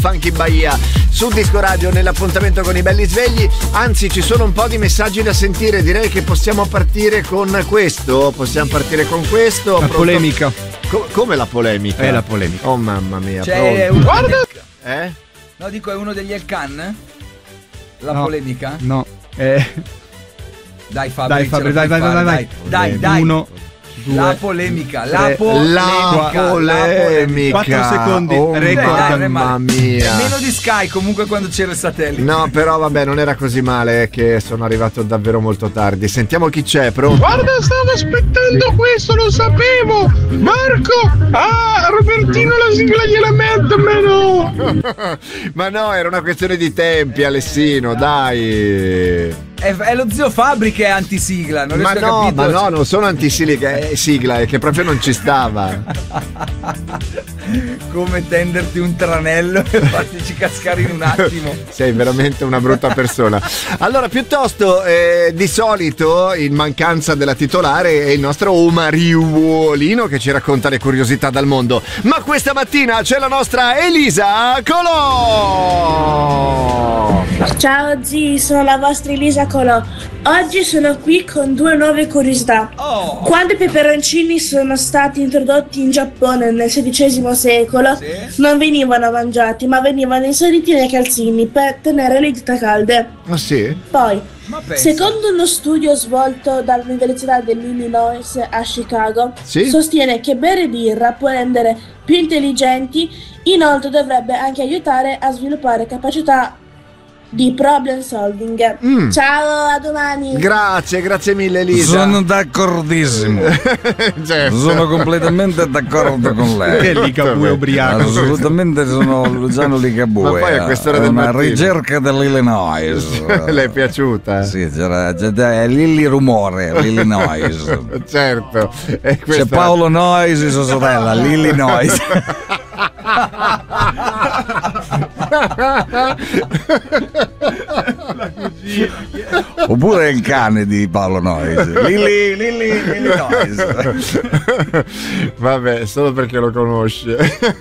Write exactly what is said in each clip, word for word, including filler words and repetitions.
Funky Bahia su Disco Radio nell'appuntamento con i belli svegli. Anzi, ci sono un po' di messaggi da sentire. Direi che possiamo partire con questo. Possiamo partire con questo. La Pronto? polemica. Co- come la polemica? È la polemica. Oh mamma mia. Cioè, pronto. guarda. Eh? No, dico, è uno degli Elkan? La No. polemica? No. Eh. Dai Fabri, Dai, ce Fabri, la dai, puoi dai, fare, dai, dai, dai, dai. Uno, due, La polemica, la tre, polemica, La la polemica. Quattro secondi, Oh, record. Dai, dai, mamma ma- mia. Meno di Sky comunque quando c'era il satellite. No, però vabbè, non era così male, che sono arrivato davvero molto tardi. Sentiamo chi c'è, pronto? Guarda, stavo aspettando questo, lo sapevo! Marco! Ah, Robertino la sigla gliela mette, meno! Ma no, era una questione di tempi, Alessino, dai. È, è lo zio Fabri che è antisigla, non Ma riesco a no, capire. ma no, non sono antisigla, è sigla, è che proprio non ci stava. Come tenderti un tranello e fartici cascare in un attimo. Sei veramente una brutta persona. Allora, piuttosto, eh, di solito, in mancanza della titolare, è il nostro Umariuolino che ci racconta le curiosità dal mondo. Ma questa mattina c'è la nostra Elisa Colò. Ciao zii, sono la vostra Elisa Colò. Oggi sono qui con due nuove curiosità. Oh. Quando i peperoncini sono stati introdotti in Giappone nel sedicesimo secolo, Sì. non venivano mangiati, ma venivano inseriti nei calzini per tenere le dita calde. Ah sì? Poi, Ma pensa. secondo uno studio svolto dall'Università dell'Illinois a Chicago, Sì? sostiene che bere birra può rendere più intelligenti, inoltre dovrebbe anche aiutare a sviluppare capacità di problem solving. Mm. Ciao, a domani. Grazie, grazie mille Elisa. Sono d'accordissimo. Certo. Sono completamente d'accordo con lei. Che Ligabue ubriaco. Assolutamente sono Luciano Ligabue. Ma poi a quest'ora È del una mattino. ricerca dell'Illinois. Le è piaciuta? Sì, c'era, c'era è Lilli Rumore, l'Illinois. Certo. E C'è questa- Paolo Nois e sua sorella, l'Illinois. Oppure il cane di Paolo Nois. Lilli, Lilli, Lilli Nois. Vabbè, solo perché lo conosce.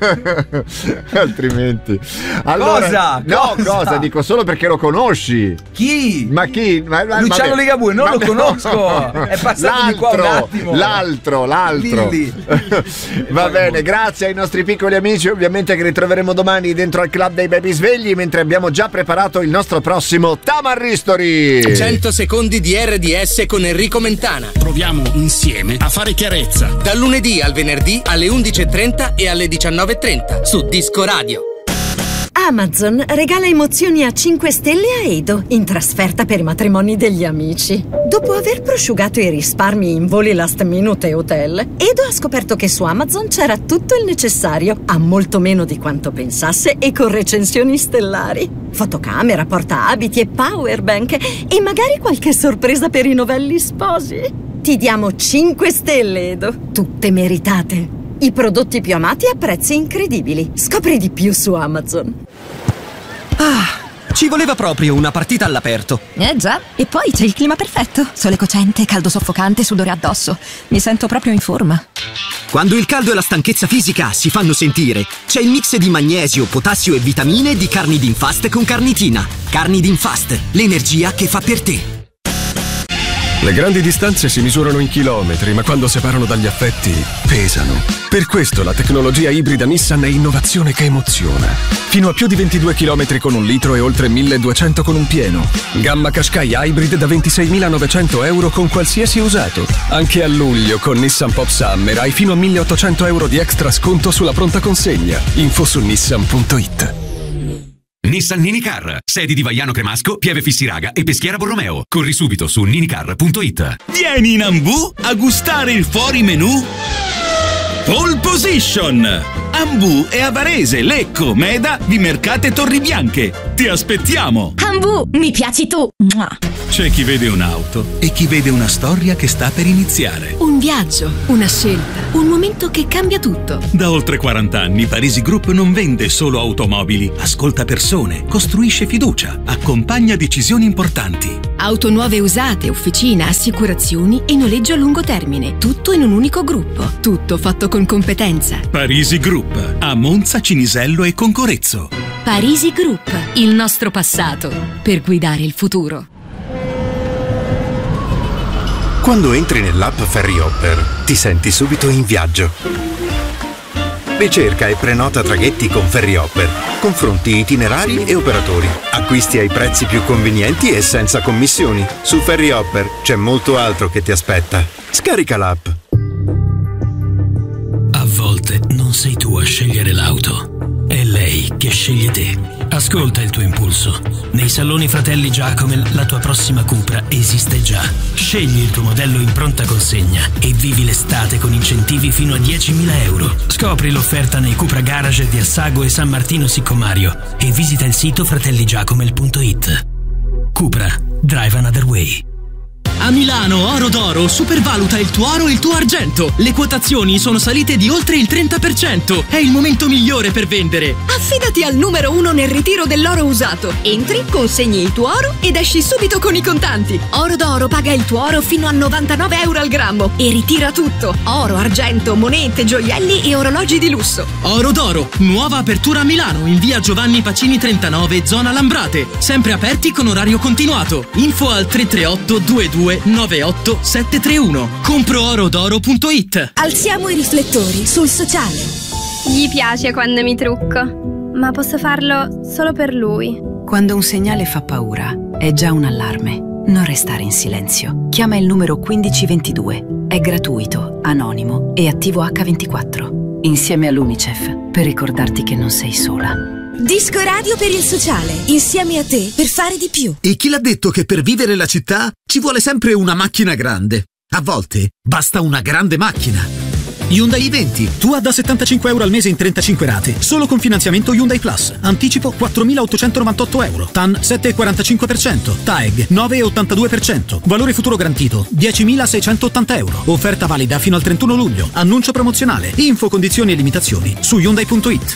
Altrimenti. Allora, Cosa? No, Cosa? cosa? Dico solo perché lo conosci. Chi? Ma chi? Ma- ma- Luciano vabbè. Ligabue, non lo Vabbè, conosco. È passato di qua un L'altro, attimo. L'altro, l'altro. Lilli. Va bene, grazie ai nostri piccoli amici, ovviamente che ritroveremo domani dentro al club dei baby svegli, mentre abbiamo già preparato il nostro prossimo Tamarristori. cento secondi di R D S con Enrico Mentana. Proviamo insieme a fare chiarezza. Dal lunedì al venerdì alle undici e trenta e alle diciannove e trenta su Disco Radio. Amazon regala emozioni a cinque stelle a Edo in trasferta per i matrimoni degli amici. Dopo aver prosciugato i risparmi in voli last minute e hotel, Edo ha scoperto che su Amazon c'era tutto il necessario, a molto meno di quanto pensasse e con recensioni stellari. Fotocamera, portaabiti e powerbank e magari qualche sorpresa per i novelli sposi. Ti diamo cinque stelle, Edo, tutte meritate. I prodotti più amati a prezzi incredibili. Scopri di più su Amazon. Ah, ci voleva proprio una partita all'aperto. Eh già, e poi c'è il clima perfetto. Sole cocente, caldo soffocante, sudore addosso. Mi sento proprio in forma. Quando il caldo e la stanchezza fisica si fanno sentire, c'è il mix di magnesio, potassio e vitamine di Carnidinfast con Carnitina. Carnidinfast, l'energia che fa per te. Le grandi distanze si misurano in chilometri, ma quando separano dagli affetti, pesano. Per questo la tecnologia ibrida Nissan è innovazione che emoziona. Fino a più di ventidue chilometri con un litro e oltre milleduecento con un pieno. Gamma Qashqai Hybrid da ventiseimilanovecento euro con qualsiasi usato. Anche a luglio con Nissan Pop Summer hai fino a milleottocento euro di extra sconto sulla pronta consegna. Info su nissan punto it. Nissan Ninicar, sedi di Vaiano Cremasco, Pieve Fissiraga e Peschiera Borromeo. Corri subito su ninicar punto it. Vieni in Ambu a gustare il fuori menù Pole Position. Ambu è a Varese, Lecco, Meda, Vimercate e Torribianche. Ti aspettiamo. Ambu, mi piaci tu. Mua. C'è chi vede un'auto e chi vede una storia che sta per iniziare. Un viaggio, una scelta, un momento che cambia tutto. Da oltre quaranta anni Parisi Group non vende solo automobili, ascolta persone, costruisce fiducia, accompagna decisioni importanti. Auto nuove e usate, officina, assicurazioni e noleggio a lungo termine. Tutto in un unico gruppo. Tutto fatto con competenza. Parisi Group, a Monza, Cinisello e Concorezzo. Parisi Group, il nostro passato per guidare il futuro. Quando entri nell'app Ferryhopper ti senti subito in viaggio. Ricerca e prenota traghetti con Ferryhopper. Confronti itinerari e operatori. Acquisti ai prezzi più convenienti e senza commissioni. Su Ferryhopper c'è molto altro che ti aspetta. Scarica l'app. A volte non sei tu a scegliere l'auto, è lei che sceglie te. Ascolta il tuo impulso. Nei saloni Fratelli Giacomel la tua prossima Cupra esiste già. Scegli il tuo modello in pronta consegna e vivi l'estate con incentivi fino a diecimila euro. Scopri l'offerta nei Cupra Garage di Assago e San Martino Siccomario e visita il sito fratelli giacomel punto it. Cupra, drive another way. A Milano Oro d'Oro supervaluta il tuo oro e il tuo argento. Le quotazioni sono salite di oltre il trenta per cento. È il momento migliore per vendere. Affidati al numero uno nel ritiro dell'oro usato. Entri, consegni il tuo oro ed esci subito con i contanti. Oro d'Oro paga il tuo oro fino a novantanove euro al grammo e ritira tutto. Oro, argento, monete, gioielli e orologi di lusso. Oro d'Oro, nuova apertura a Milano in via Giovanni Pacini trentanove, zona Lambrate. Sempre aperti con orario continuato. Info al tre tre otto due due nove otto sette tre uno. compro oro d'oro punto it. Alziamo i riflettori sul sociale. Gli piace quando mi trucco, ma posso farlo solo per lui. Quando un segnale fa paura, è già un allarme. Non restare in silenzio. Chiama il numero quindici ventidue. È gratuito, anonimo e attivo acca ventiquattro. Insieme all'UNICEF per ricordarti che non sei sola. Disco Radio per il sociale, insieme a te per fare di più. E chi l'ha detto che per vivere la città ci vuole sempre una macchina grande? A volte basta una grande macchina. Hyundai i venti, tua da settantacinque euro al mese in trentacinque rate, solo con finanziamento Hyundai Plus. Anticipo quattromilaottocentonovantotto euro, T A N sette virgola quarantacinque per cento, T A E G nove virgola ottantadue per cento, valore futuro garantito diecimilaseicentottanta euro. Offerta valida fino al trentuno luglio. Annuncio promozionale. Info, condizioni e limitazioni su Hyundai punto it.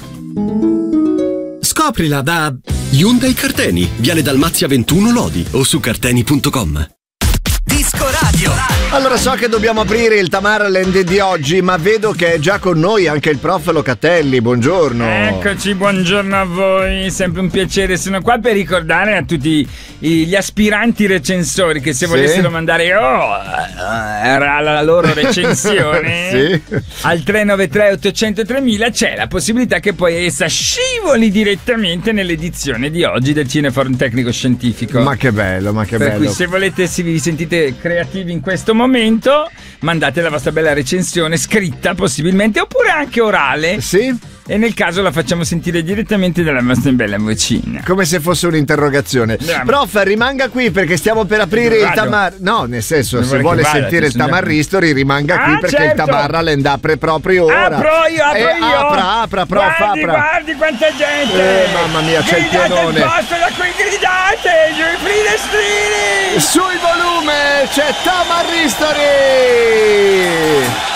Scoprila da Hyundai Carteni, Viale Dalmazia ventuno Lodi o su carteni punto com. Disco Radio. Allora, so che dobbiamo aprire il Tamarland di oggi, ma vedo che è già con noi anche il prof Locatelli. Buongiorno. Eccoci, buongiorno a voi, sempre un piacere. Sono qua per ricordare a tutti gli aspiranti recensori che se sì. volessero mandare oh, era la loro recensione sì. al tre nove tre otto zero zero tremila c'è la possibilità che poi essa scivoli direttamente nell'edizione di oggi del Cineforum Tecnico Scientifico. Ma che bello, ma che per bello. Cui se volete, se vi sentite creativi in questo momento, mandate la vostra bella recensione scritta possibilmente, oppure anche orale. Sì. E nel caso la facciamo sentire direttamente dalla nostra bella vocina. Come se fosse un'interrogazione. Andiamo. Prof, rimanga qui perché stiamo per aprire il Tamar. No, nel senso, non se vuole vada, sentire il Tamar History, rimanga qui ah, perché certo. il Tamarland apre proprio ora. Apro io, apro eh, io. Apra, apra, prof, guardi, apra. Guardi quanta gente. Eh, mamma mia, c'è il gridate pianone. il posto da cui gridate, giù i finestrini. Sul volume c'è Tamar History.